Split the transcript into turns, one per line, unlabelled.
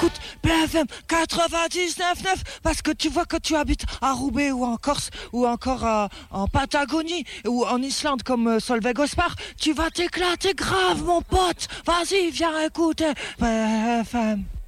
écoute BFM 99.9 parce que tu vois, quand tu habites à Roubaix ou en Corse ou encore en Patagonie ou en Islande comme Solveig Ospar, tu vas t'éclater grave, mon pote. Vas-y, viens écouter BFM.